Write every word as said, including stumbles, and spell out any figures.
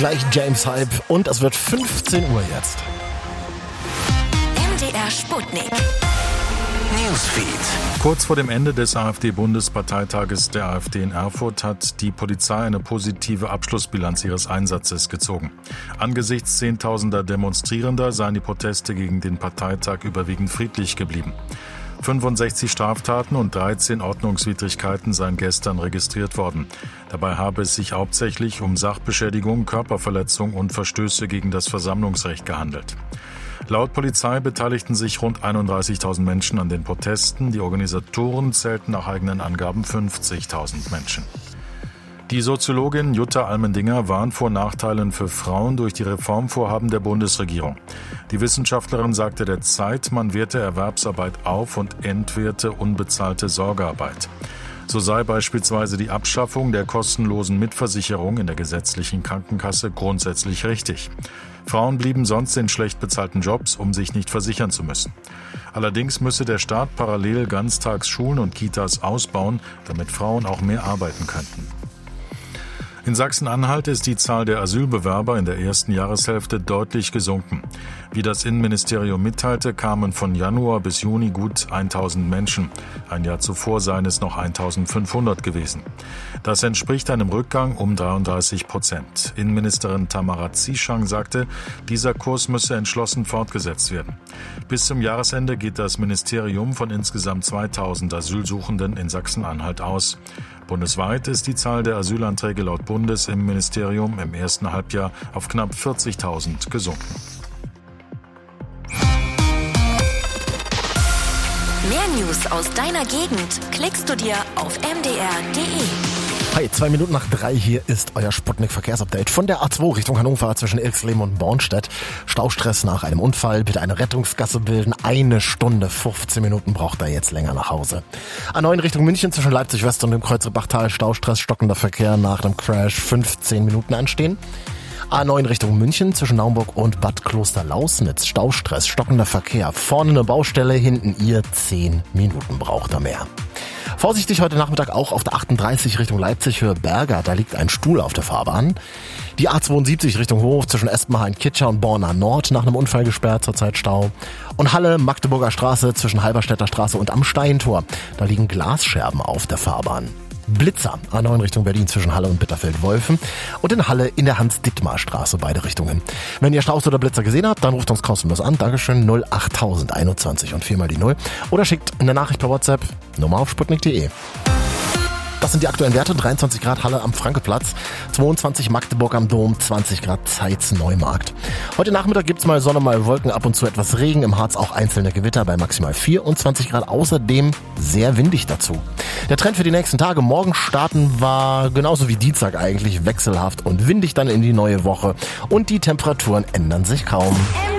gleich James Hype und es wird fünfzehn Uhr jetzt. M D R Sputnik. Newsfeed. Kurz vor dem Ende des AfD-Bundesparteitages der AfD in Erfurt hat die Polizei eine positive Abschlussbilanz ihres Einsatzes gezogen. Angesichts zehntausender Demonstrierender seien die Proteste gegen den Parteitag überwiegend friedlich geblieben. fünfundsechzig Straftaten und dreizehn Ordnungswidrigkeiten seien gestern registriert worden. Dabei habe es sich hauptsächlich um Sachbeschädigung, Körperverletzung und Verstöße gegen das Versammlungsrecht gehandelt. Laut Polizei beteiligten sich rund einunddreißigtausend Menschen an den Protesten. Die Organisatoren zählten nach eigenen Angaben fünfzigtausend Menschen. Die Soziologin Jutta Almendinger warnt vor Nachteilen für Frauen durch die Reformvorhaben der Bundesregierung. Die Wissenschaftlerin sagte der Zeit, man werte Erwerbsarbeit auf und entwerte unbezahlte Sorgearbeit. So sei beispielsweise die Abschaffung der kostenlosen Mitversicherung in der gesetzlichen Krankenkasse grundsätzlich richtig. Frauen blieben sonst in schlecht bezahlten Jobs, um sich nicht versichern zu müssen. Allerdings müsse der Staat parallel Ganztagsschulen und Kitas ausbauen, damit Frauen auch mehr arbeiten könnten. In Sachsen-Anhalt ist die Zahl der Asylbewerber in der ersten Jahreshälfte deutlich gesunken. Wie das Innenministerium mitteilte, kamen von Januar bis Juni gut tausend Menschen. Ein Jahr zuvor seien es noch eintausendfünfhundert gewesen. Das entspricht einem Rückgang um dreiunddreißig Prozent. Innenministerin Tamara Zieschang sagte, dieser Kurs müsse entschlossen fortgesetzt werden. Bis zum Jahresende geht das Ministerium von insgesamt zweitausend Asylsuchenden in Sachsen-Anhalt aus. Bundesweit ist die Zahl der Asylanträge laut Bundesinnenministerium im ersten Halbjahr auf knapp vierzigtausend gesunken. Mehr News aus deiner Gegend klickst du dir auf m d r punkt d e. Hi, zwei Minuten nach drei, hier ist euer Sputnik-Verkehrsupdate von der A zwei Richtung Hannover zwischen Ilksleben und Bornstedt. Staustress nach einem Unfall, bitte eine Rettungsgasse bilden. Eine Stunde, fünfzehn Minuten braucht er jetzt länger nach Hause. A neun Richtung München zwischen Leipzig West und dem Kreuzebachtal. Staustress, stockender Verkehr nach einem Crash, fünfzehn Minuten anstehen. A neun Richtung München zwischen Naumburg und Bad Klosterlausnitz. Staustress, stockender Verkehr. Vorne eine Baustelle, hinten ihr zehn Minuten braucht er mehr. Vorsichtig heute Nachmittag auch auf der achtunddreißig Richtung Leipzig Höhe Berger, da liegt ein Stuhl auf der Fahrbahn. Die A zweiundsiebzig Richtung Hof zwischen Espenhain-Kitscher und Borna Nord nach einem Unfall gesperrt, zurzeit Stau. Und Halle, Magdeburger Straße zwischen Halberstädter Straße und am Steintor, da liegen Glasscherben auf der Fahrbahn. Blitzer, A neun Richtung Berlin zwischen Halle und Bitterfeld-Wolfen und in Halle in der Hans-Dittmar-Straße, beide Richtungen. Wenn ihr Staus oder Blitzer gesehen habt, dann ruft uns kostenlos an. Dankeschön, null achttausend einundzwanzig und viermal die null. Oder schickt eine Nachricht per WhatsApp, Nummer auf sputnik punkt de. Das sind die aktuellen Werte, dreiundzwanzig Grad Halle am Frankeplatz, zweiundzwanzig Magdeburg am Dom, zwanzig Grad Zeitz Neumarkt. Heute Nachmittag gibt's mal Sonne, mal Wolken, ab und zu etwas Regen, im Harz auch einzelne Gewitter bei maximal vierundzwanzig Grad, außerdem sehr windig dazu. Der Trend für die nächsten Tage, morgen starten war genauso wie Dienstag eigentlich wechselhaft und windig dann in die neue Woche und die Temperaturen ändern sich kaum.